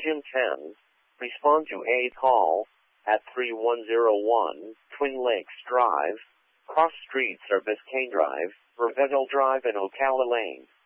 Engine 10, respond to a call at 3101 Twin Lakes Drive, cross streets are Biscayne Drive, Rivetto Drive and Ocala Lane.